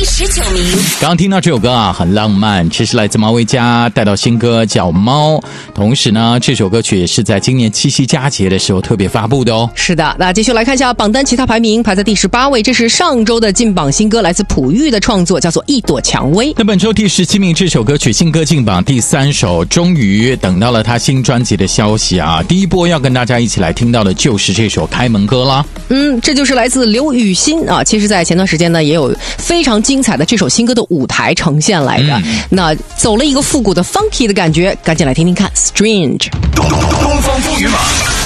19名。 刚刚听到这首歌啊，很浪漫，这是来自毛维嘉带到新歌叫《猫》，同时呢，这首歌曲也是在今年七夕佳节的时候特别发布的哦。 是的，那继续来看一下榜单其他排名，排在第18位，这是上周的劲榜新歌，来自朴玉的创作，叫做《一朵蔷薇》。 那本周第17名这首歌曲新歌劲榜第3首，终于等到了他新专辑的消息啊！第一波要跟大家一起来听到的就是这首开门歌啦。 这就是来自刘雨昕啊。其实在前段时间呢，也有非常精彩的这首新歌的舞台呈现来的。那走了一个复古的 funky 的感觉，赶紧来听听看 Strange。 东方风云榜